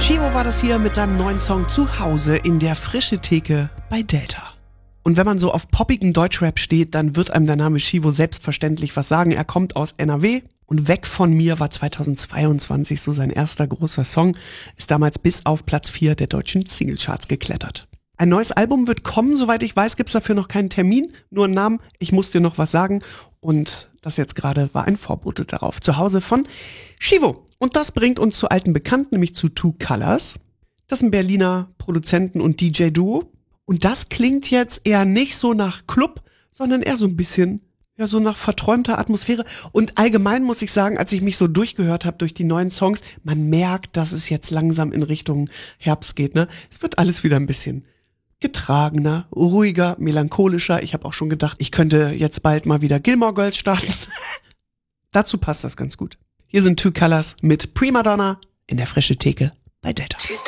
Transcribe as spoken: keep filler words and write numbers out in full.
Shivo war das hier mit seinem neuen Song Zuhause in der Frische Theke bei Delta. Und wenn man so auf poppigen Deutschrap steht, dann wird einem der Name Shivo selbstverständlich was sagen. Er kommt aus N R W und Weg von mir war zweitausendzweiundzwanzig so sein erster großer Song, ist damals bis auf Platz vier der deutschen Singlecharts geklettert. Ein neues Album wird kommen, soweit ich weiß, gibt's dafür noch keinen Termin, nur einen Namen. Ich muss dir noch was sagen und das jetzt gerade war ein Vorbote darauf. Zu Hause von Shivo. Und das bringt uns zu alten Bekannten, nämlich zu Two Colors. Das ist ein Berliner Produzenten- und D J-Duo. Und das klingt jetzt eher nicht so nach Club, sondern eher so ein bisschen, ja, so nach verträumter Atmosphäre. Und allgemein muss ich sagen, als ich mich so durchgehört habe durch die neuen Songs, man merkt, dass es jetzt langsam in Richtung Herbst geht, ne? Es wird alles wieder ein bisschen getragener, ruhiger, melancholischer. Ich habe auch schon gedacht, ich könnte jetzt bald mal wieder Gilmore Girls starten. Dazu passt das ganz gut. Hier sind Two Colors mit Primadonna in der Frische Theke bei Delta.